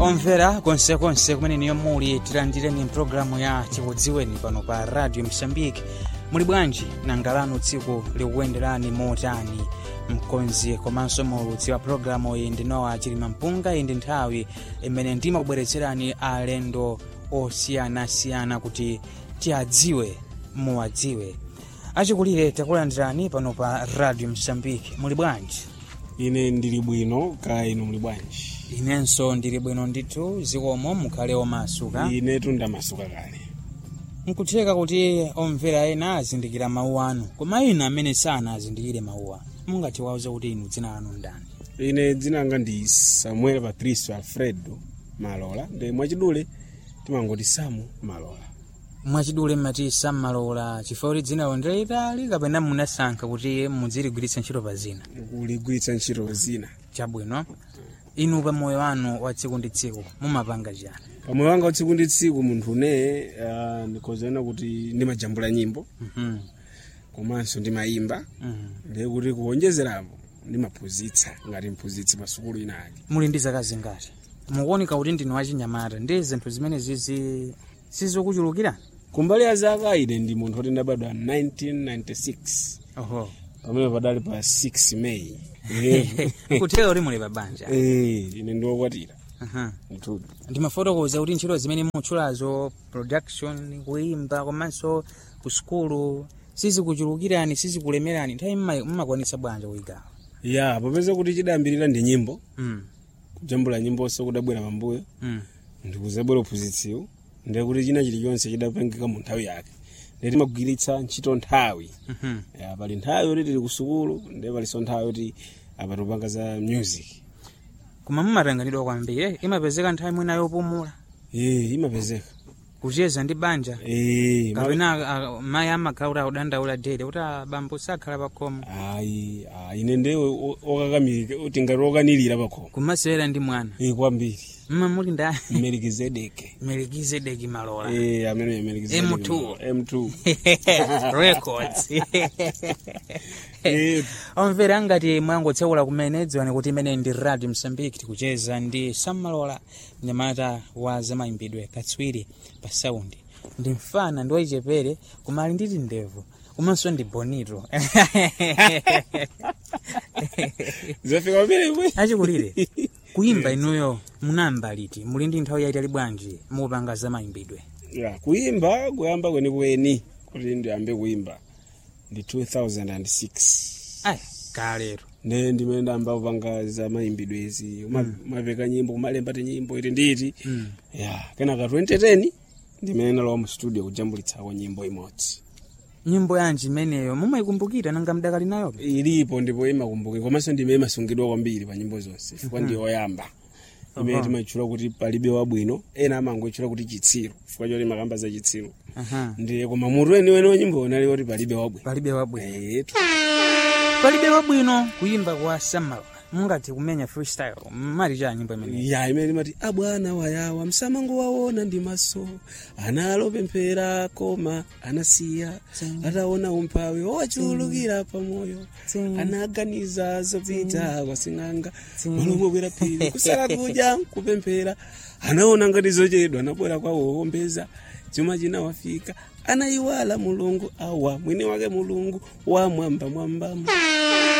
Omvera konsekonse kumene niyo muli tilandireni programu ya Chikudziweni pano pa Radio Msambiki. Muli bwanji nanga lanu tsiku likuyenderani motani? Mkonzi komanso mulutsi wa programu iyi ndinowa Chilima Mpunga. Iyi ndi nthawi imene ndimakubweretserani alendo osiyanasiyana kuti tiadziwe muwadziwe. Achikulire takulandirani pano pa Radio Msambiki. Muli bwanji? Ine ndili bwino, kaya inu muli bwanji? Inenso ndili bwino ndithu, zikomo mukhale omasuka. Ine tundamasuka kale. Nkutheka kuti omvera ena azindikira mawu anu, koma ina amene sana azindikire mawuwa. Mungati wauze kuti inu dzina lanu ndani? Ine dzina langa ndi Samuel Patricio Alfredo Malola, ndi mwachidule timangoti Samu Malola. Mwachidule mmati Samu Malola chifukwa kuti dzina londelitali kapena munasankha kuti mudziligwiritsa ntchito pa zina? Kuligwiritsa ntchito pa zina. Chabwino. Inu pa moyo wanu wa tsiku ndi tsiku mumapanga chani? Pa moyo wanga wa tsiku ndi tsiku munthu ne ndikozena kuti ndimajambula nyimbo. Komanso ndimayimba. Ndiye kuti kuonjezerapo ndimaphunzitsa ngati mphunzitsi pa sukulu inali. Muli ndi zaka zingati? Mukuoneka kuti ndinu wachinyamata, ndi zinthu zimene sizokuchulukira? Kumbali ya zaka ine ndi munthu woti ndabadwa 1996. Oho. Pamene padali pa 6 May. Kutheka kuti muli pabanja? Ine ndiwokwatira. Ndimafotokoza kuti ntchito zimene mutchulazo, production, kuimba, komanso ku sukulu, sizikuchulukirani, sizikulemerani, nthawi mmakwanitsa bwanji kuyigawa? Ya, popeza kuti chidayambirira ndi nyimbo. Kujambula nyimbo so kudabwera pambuyo. Ndikuzabwera uphunzitsiwo. Ndiye kuti china chilichonse chidapangika mu nthawi yake. Ndiye timagwiritsa ntchito nthawi. Ya, pali nthawi yoti tili ku sukulu, ndiye palinso nthawi yoti apa tupanga za music. Koma mumatanganidwa kwambiri, imapezeka nthawi mwina yopumula? Imapezeka. Kucheza ndi banja? Kapena mayi amakhala udandaula dede kuti bambo sakhala pakhomo? Ine ndiye okakamilika kuti ngati okanilira pakhomo. Kumasewera ndi mwana? Kwambiri. Muli ndani? Melkizedeki. Melkizedeki Malola. Amene Melkizedeki. M2 Records. Omvera ngati mwangotsekula kumene dziwani kuti imene ndi Radio Msambiki tikucheza ndi Samu Malola, mnyamata wa zamayimbidwe katswiri pa saundi. Ndi mfana ndi wachichepere koma ali nditi ndevu. Komanso ndi bonito. Zafika mbele kwe. Achikulire. Kuimba inuyo munamba liti? Muli ndi nthawi yaitali bwanji mupanga zamayimbidwe? Ya, kuimba kuyamba kweni kuti ndiyambe kuimba ndi 2006. Kalero. Ndimene ndamba kupanga zamayimbidwe izi, umapeka nyimbo, umalemba ti nyimbo iti nditi. Ya, kenaka 2010 ndimene ndalowa mu studio kujambulitsako nyimbo imodzi. Nyimbo yanji imeneyo mumayikumbukira nanga mdakali nayo? Ilipo ndipo imakumbukira, komanso ndimene imasungidwa kwambiri pa nyimbo zonse chifukwa ndi yoyamba. Imene timayitchula kuti palibe wabwino, ena amangoyitchula kuti chitsiru chifukwa choti makamba za chitsiru. Ndiye koma mutu weniweni wa nyimbo unali kuti palibe wabwino. Palibe wabwino. Palibe wabwino kuimba kwa Samu Malola. Mungati kumenya freestyle mali cha nyimbo imene? Ya, imene imati abwana wayawa msamango waona ndi maso, analopemphera koma anasiya, ataona umphawi wachulukira pamoyo, anaganiza zopita kwa sing'anga, malomwe bwera phiri kusala kudya kupemphera, anaona ngati zochedwa anabwera kwawo wombeza, chuma chinawafika, anayiwala Mulungu awa mwini wake Mulungu wa mwamba.